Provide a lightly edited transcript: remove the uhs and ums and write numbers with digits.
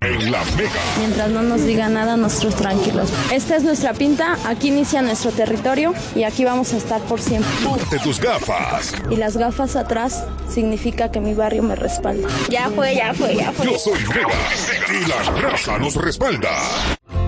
En la Mega. Mientras no nos diga nada, nosotros tranquilos. Esta es nuestra pinta, aquí inicia nuestro territorio y aquí vamos a estar por siempre. Ponte tus gafas. Y las gafas atrás significa que mi barrio me respalda. Ya fue. Yo soy Mega y la raza nos respalda.